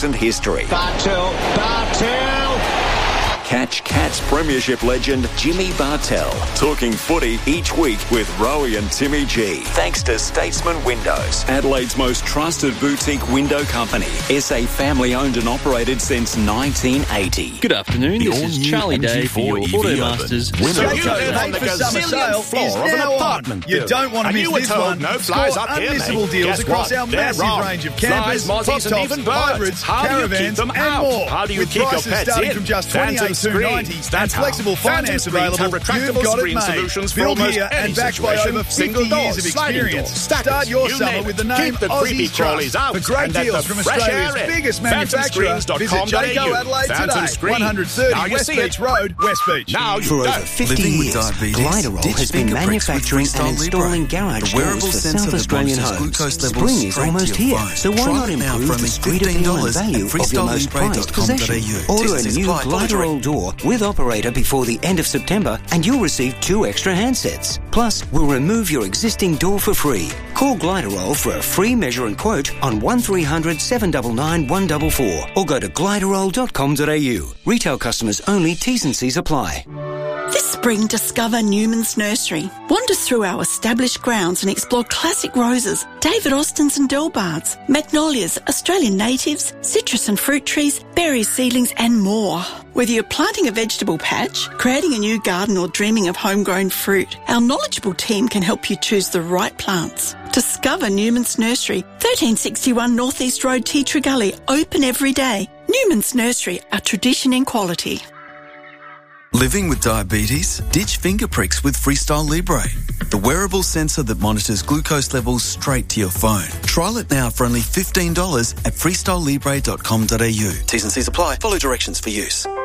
recent history. Bartel. Catch Cats Premiership legend Jimmy Bartel talking footy each week with Rowie and Timmy G. Thanks to Statesman Windows, Adelaide's most trusted boutique window company. SA family owned and operated since 1980. Good afternoon, this is Charlie Day for your Automasters. On the gazillion floor of an apartment. You don't want to miss this one. No flies Score up here, unmissable mate. deals Guess across what? our They're massive wrong. range of campers, Flies, pop mozzies and tops, even birds. hybrids, How do you keep caravans them and out? more. How do you With keep your prices pets starting in? from just Phantom $28,290 screens. and That's how. flexible Phantom finance screens have available. retractable You've got it screen made. solutions for Built almost here any and backed by situation. over 50 Single doors, years of sliding experience. doors, stackers, Start your you summer name with it. the name Keep the creepy Aussie's crawlies Trust. out For great and let deals the from fresh Australia's air in. biggest manufacturer, PhantomScreens.com.au. visit Jayco Adelaide Phantom today. Screen. 130 Now you West see it. Beach Road, West Beach. Now you For over don't. 50 Living with years, diabetes, Gliderol ditch has been finger pricks with manufacturing Freestyle and installing Libre, garage the wearable doors for sensor South that Australian monitors homes. glucose levels Spring is straight almost to your here, phone. so why Try not it now improve for the only street appeal and $15 value at of your most prized possession? freestylelibre.com.au. Order a T's new apply. Follow Gliderol door with operator before the end of September and you'll receive 2 extra handsets. Plus, we'll remove your existing door for free. Call Gliderol for a free measure and quote on 1300 799 144 or go to gliderol.com.au. Retail customers only, T's and C's apply. This spring, discover Newman's Nursery. Wander through our established grounds and explore classic roses, David Austins and Delbards, magnolias, Australian natives, citrus and fruit trees, berries, seedlings and more. Whether you're planting a vegetable patch, creating a new garden or dreaming of homegrown fruit, our knowledgeable team can help you choose the right plants. Discover Newman's Nursery, 1361 North East Road, Teatree Gully, open every day. Newman's Nursery, a tradition in quality. Living with diabetes? Ditch finger pricks with Freestyle Libre, the wearable sensor that monitors glucose levels straight to your phone. Trial it now for only $15 at freestylelibre.com.au. T's and C's apply. Follow directions for use.